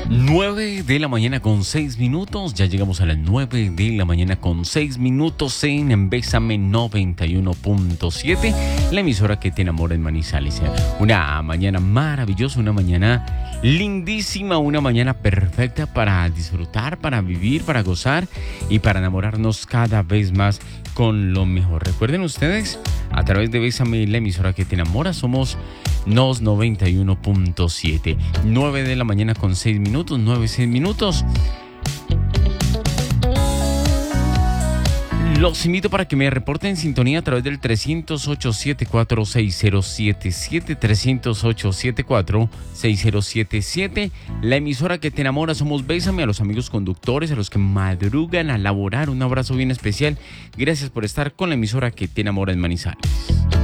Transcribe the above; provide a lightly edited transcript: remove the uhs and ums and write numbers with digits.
9 de la mañana con 6 minutos. Ya llegamos a las 9 de la mañana con 6 minutos en Bésame 91.7, la emisora que te enamora en Manizales. Una mañana maravillosa, una mañana lindísima, una mañana perfecta para disfrutar, para vivir, para gozar y para enamorarnos cada vez más con lo mejor. Recuerden ustedes, a través de Bésame, la emisora que te enamora, somos Nos 91.7. 9 de la mañana con 6 minutos, 6 minutos. Los invito para que me reporten sintonía a través del 308-746-0077, 308-746-0077. La emisora que te enamora, somos Bésame. A los amigos conductores, a los que madrugan a laborar, un abrazo bien especial. Gracias por estar con la emisora que te enamora en Manizales.